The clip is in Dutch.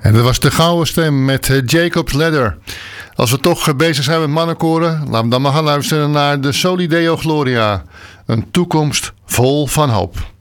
En dat was de gouden stem met Jacob's Ladder. Als we toch bezig zijn met mannenkoren, laten we dan maar gaan luisteren naar de Soli Deo Gloria. Een toekomst vol van hoop.